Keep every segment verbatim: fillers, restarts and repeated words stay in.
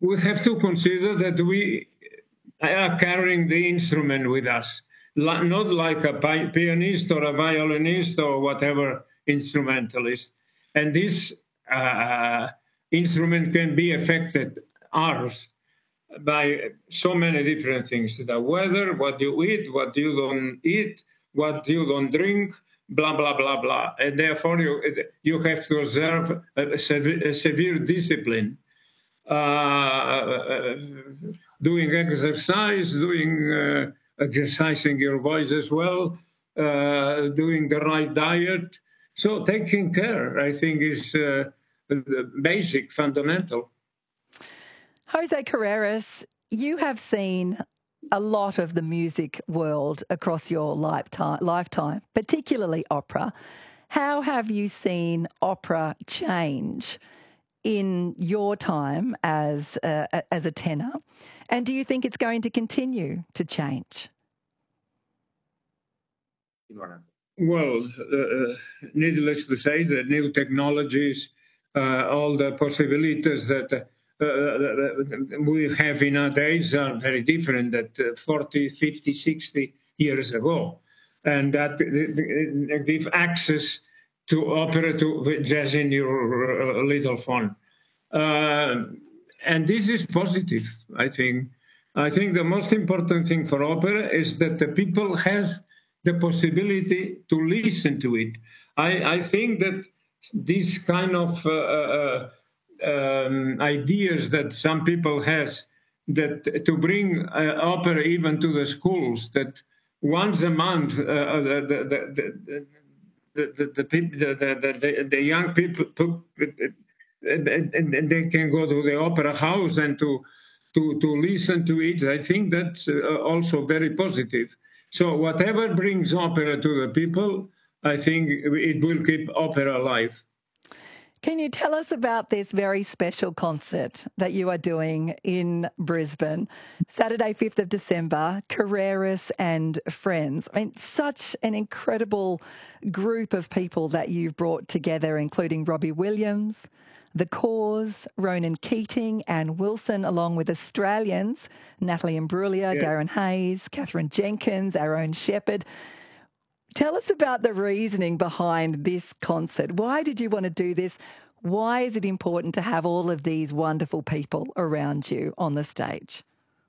we have to consider that we are carrying the instrument with us, Li- not like a pi- pianist or a violinist or whatever instrumentalist. And this uh, instrument can be affected, ours, by so many different things: the weather, what you eat, what you don't eat, what you don't drink, blah blah blah blah. And therefore, you you have to observe a, severe, a severe discipline, uh, doing exercise, doing uh, exercising your voice as well, uh, doing the right diet. So taking care, I think, is uh, basic, fundamental. Jose Carreras, you have seen a lot of the music world across your lifetime, lifetime, particularly opera. How have you seen opera change in your time as a, as a tenor? And do you think it's going to continue to change? Well, uh, needless to say, the new technologies, uh, all the possibilities that uh, we have in nowadays are very different than uh, forty, fifty, sixty years ago. And that uh, give access to opera, to jazz in your uh, little phone. Uh, and this is positive, I think. I think the most important thing for opera is that the people have the possibility to listen to it. I, I think that these kind of uh, uh, um, ideas that some people has, that to bring uh, opera even to the schools, that once a month uh, the, the, the, the, the, the, the, the, the young people and, and, and they can go to the opera house and to to to listen to it. I think that's uh, also very positive. So whatever brings opera to the people, I think it will keep opera alive. Can you tell us about this very special concert that you are doing in Brisbane, Saturday, fifth of December, Carreras and Friends? I mean, such an incredible group of people that you've brought together, including Robbie Williams, The Cause, Ronan Keating, Anne Wilson, along with Australians, Natalie Imbruglia, yeah. Darren Hayes, Catherine Jenkins, Aaron Shepherd. Tell us about the reasoning behind this concert. Why did you want to do this? Why is it important to have all of these wonderful people around you on the stage?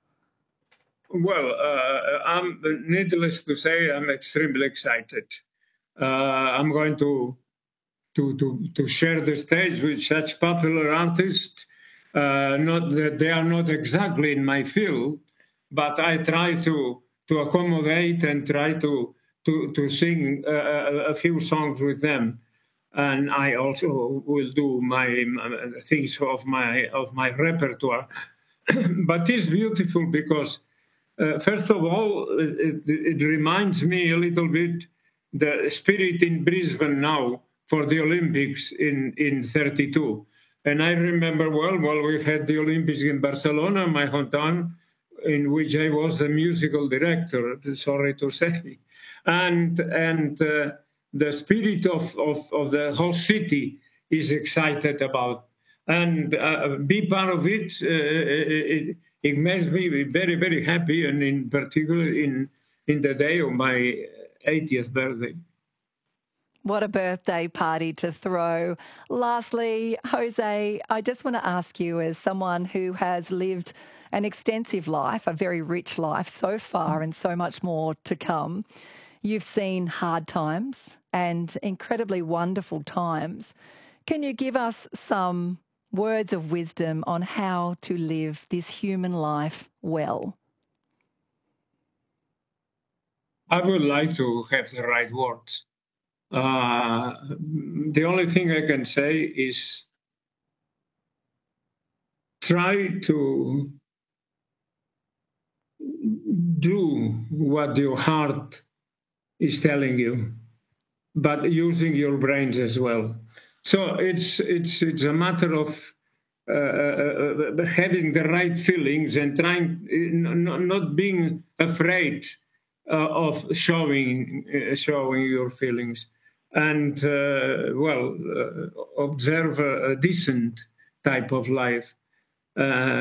Well, uh, I'm, needless to say, I'm extremely excited. Uh, I'm going to To, to, to share the stage with such popular artists. Uh, not that they are not exactly in my field, but I try to to accommodate and try to to to sing uh, a few songs with them, and I also will do my, my things of my of my repertoire. But it's beautiful because, uh, first of all, it, it reminds me a little bit the spirit in Brisbane now for the Olympics in, in thirty-two. And I remember well, well, we had the Olympics in Barcelona, my hometown, in which I was the musical director, sorry to say. And and uh, the spirit of, of, of the whole city is excited about. And uh, be part of it, uh, it, it makes me very, very happy, and in particular in, in the day of my eightieth birthday. What a birthday party to throw. Lastly, Jose, I just want to ask you, as someone who has lived an extensive life, a very rich life so far and so much more to come, you've seen hard times and incredibly wonderful times. Can you give us some words of wisdom on how to live this human life well? I would like to have the right words. Uh, the only thing I can say is try to do what your heart is telling you, but using your brains as well. So it's it's it's a matter of uh, uh, having the right feelings and trying uh, not being afraid uh, of showing uh, showing your feelings, and uh, well, uh, observe a, a decent type of life. Uh,